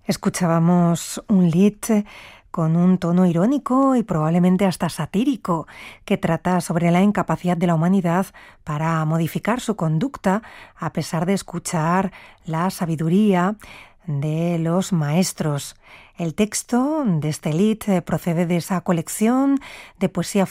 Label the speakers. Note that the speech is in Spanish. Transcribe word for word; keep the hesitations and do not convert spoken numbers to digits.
Speaker 1: Escuchábamos un lied con un tono irónico y probablemente hasta satírico, que trata sobre la incapacidad de la humanidad para modificar su conducta a pesar de escuchar la sabiduría de los maestros. El texto de este lied procede de esa colección de poesía